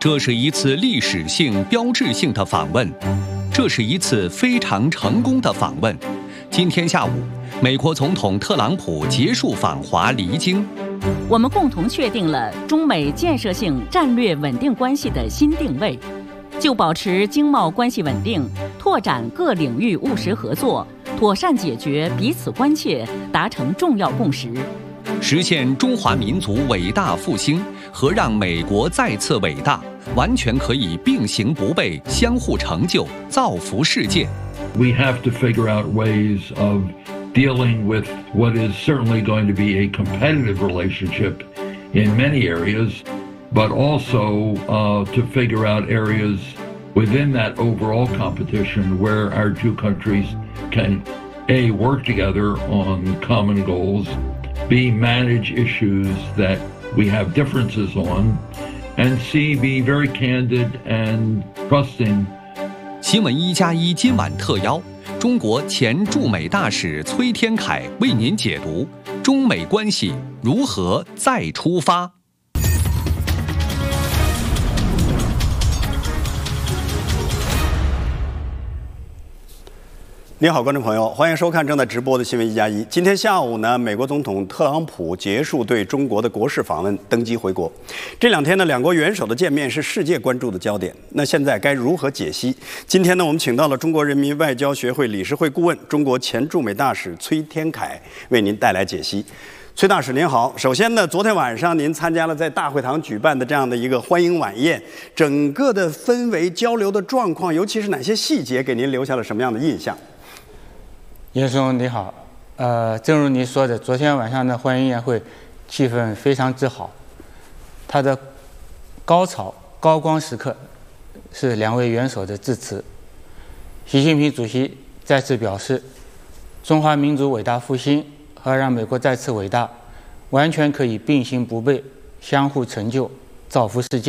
这是一次历史性、标志性的访问，这是一次非常成功的访问。今天下午，美国总统特朗普结束访华离京。 我们共同确定了中美建设性战略稳定关系的新定位，就保持经贸关系稳定，拓展各领域务实合作，妥善解决彼此关切，达成重要共识， 实现中华民族伟大复兴和让美国再次伟大，完全可以并行不悖，相互成就，造福世界。 We have to figure out ways of dealing with what is certainly going to be a competitive relationship in many areas, but also to figure out areas within that overall competition where our two countries can A, work together on common goals, B, manage issues that we have differences on, and C, be very candid and trusting. 新闻1+1今晚特邀中国前驻美大使崔天凯为您解读中美关系如何再出发。 你好，观众朋友，欢迎收看正在直播的新闻1+1。今天下午呢，美国总统特朗普结束对中国的国事访问，登机回国。这两天呢，两国元首的见面是世界关注的焦点。那现在该如何解析？今天呢，我们请到了中国人民外交学会理事会顾问、中国前驻美大使崔天凯为您带来解析。崔大使您好，首先呢，昨天晚上您参加了在大会堂举办的这样的一个欢迎晚宴，整个的氛围、交流的状况，尤其是哪些细节给您留下了什么样的印象？ 叶兄你好，正如你说的，昨天晚上的欢迎宴会气氛非常之好，它的高潮高光时刻是两位元首的致辞。习近平主席再次表示，中华民族伟大复兴和让美国再次伟大，完全可以并行不悖，相互成就，造福世界。